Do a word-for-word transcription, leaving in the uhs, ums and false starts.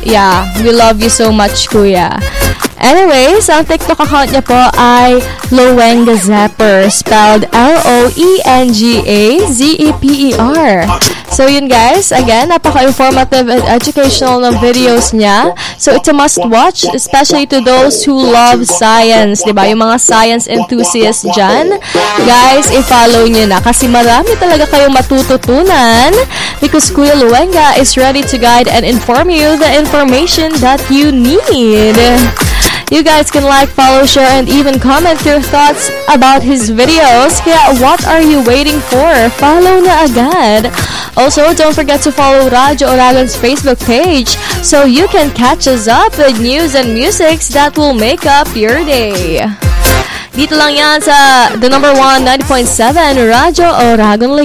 yeah, we love you so much, Kuya. Anyways, ang TikTok account niya po ay Loenga Zapper, spelled L O E N G A Z E P E R. So yun guys, again, napaka-informative and educational ng videos niya. So it's a must-watch, especially to those who love science, diba? Yung mga science enthusiasts dyan. Guys, i-follow nyo na kasi marami talaga kayong matututunan because Kuya Loenga is ready to guide and inform you the information that you need. You guys can like, follow, share, and even comment your thoughts about his videos. Kaya what are you waiting for? Follow na agad. Also, don't forget to follow Radyo Oragon's Facebook page so you can catch us up with news and musics that will make up your day. Dito lang yan sa the number one, ninety point seven Radyo Oragon Legazpi.